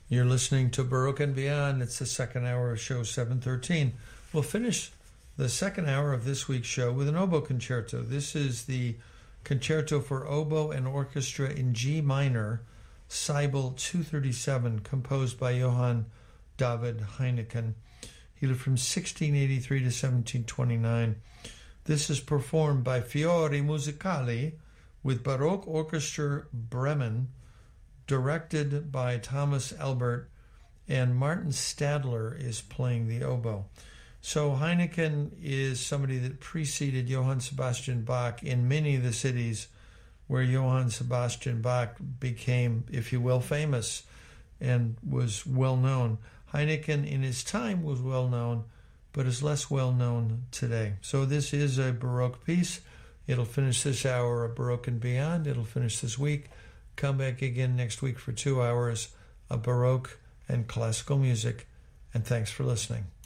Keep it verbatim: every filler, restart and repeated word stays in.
You're listening to Baroque and Beyond. It's the second hour of show seven thirteen. We'll finish the second hour of this week's show with an oboe concerto. This is the Concerto for Oboe and Orchestra in G minor, Seibel two thirty-seven, composed by Johann David Heineken. He lived from sixteen eighty-three to seventeen twenty-nine. This is performed by Fiori Musicali with Baroque Orchestra Bremen, directed by Thomas Elbert, and Martin Stadler is playing the oboe. So Heineken is somebody that preceded Johann Sebastian Bach in many of the cities where Johann Sebastian Bach became, if you will, famous and was well known. Heineken in his time was well known, but is less well known today. So this is a Baroque piece. It'll finish this hour of Baroque and Beyond. It'll finish this week. Come back again next week for two hours of Baroque and classical music. And thanks for listening.